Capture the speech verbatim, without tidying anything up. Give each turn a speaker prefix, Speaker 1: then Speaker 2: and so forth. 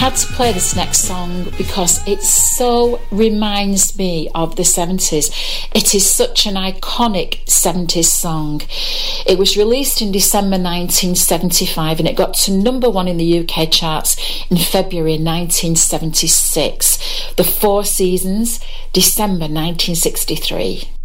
Speaker 1: had to play this next song because it so reminds me of the seventies. It is such an iconic seventies song. It was released in December nineteen seventy-five and it got to number one in the U K charts in February nineteen seventy-six. The Four Seasons, December nineteen sixty-three.